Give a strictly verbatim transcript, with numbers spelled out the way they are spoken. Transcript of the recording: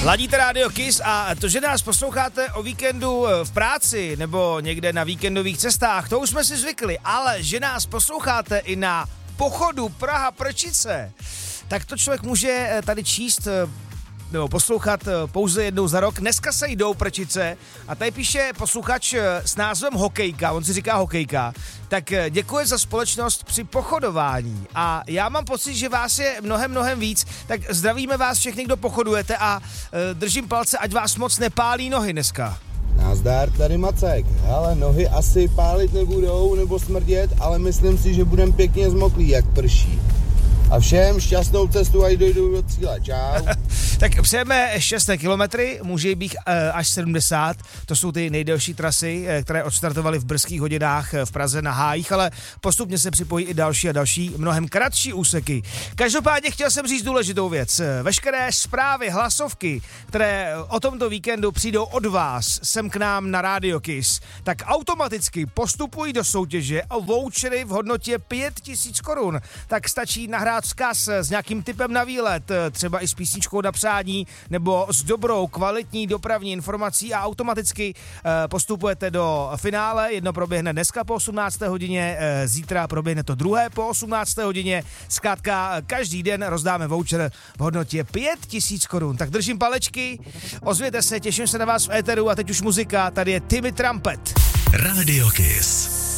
Ladíte Radio Kiss a to, že nás posloucháte o víkendu v práci nebo někde na víkendových cestách, to už jsme si zvykli, ale že nás posloucháte i na pochodu Praha-Prčice, tak to člověk může tady číst nebo poslouchat pouze jednou za rok. Dneska se jdou Prčice a tady píše posluchač s názvem Hokejka, on si říká Hokejka, tak děkuje za společnost při pochodování a já mám pocit, že vás je mnohem, mnohem víc, tak zdravíme vás všechny, kdo pochodujete a e, držím palce, ať vás moc nepálí nohy dneska. Nazdar, tady Macek. Ale nohy asi pálit nebudou nebo smrdět, ale myslím si, že budem pěkně zmoklý, jak prší. A všem šťastnou cestu, ať dojdou do cíle. Čau. Tak přejeme šťastné kilometry, může jich být e, až sedmdesát. To jsou ty nejdelší trasy, e, které odstartovaly v brzkých hodinách v Praze na hájích, ale postupně se připojí i další a další, mnohem kratší úseky. Každopádně chtěl jsem říct důležitou věc. Veškeré zprávy, hlasovky, které o tomto víkendu přijdou od vás sem k nám na Radio Kiss, tak automaticky postupují do soutěže o vouchery v hodnotě pět tisíc korun. Tak stačí nahrát vzkaz s nějakým tipem na výlet, třeba i s písničkou na přání, nebo s dobrou, kvalitní dopravní informací a automaticky e, postupujete do finále. Jedno proběhne dneska po osmnácté hodině, e, zítra proběhne to druhé po osmnácté hodině. Zkrátka každý den rozdáme voucher v hodnotě pět tisíc korun. Tak držím palečky, ozvěte se, těším se na vás v éteru a teď už muzika, tady je Timmy Trumpet. Radio Kiss.